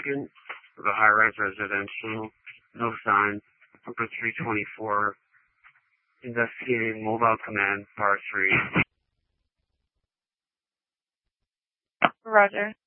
second of a high-rise residential, no sign, number 324, investigating mobile command, bar 3. Roger.